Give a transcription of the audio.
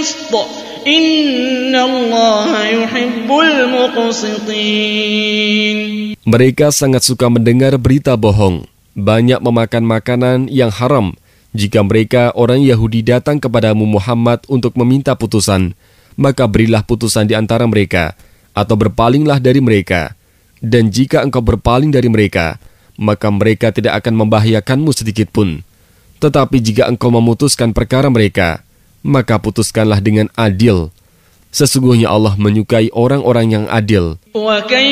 القسط إن الله يحب المقسطين. Mereka sangat suka mendengar berita bohong, banyak memakan makanan yang haram. Jika mereka orang Yahudi datang kepadamu Muhammad untuk meminta putusan, maka berilah putusan di antara mereka, atau berpalinglah dari mereka. Dan jika engkau berpaling dari mereka, maka mereka tidak akan membahayakanmu sedikitpun. Tetapi jika engkau memutuskan perkara mereka, maka putuskanlah dengan adil. Sesungguhnya Allah menyukai orang-orang yang adil.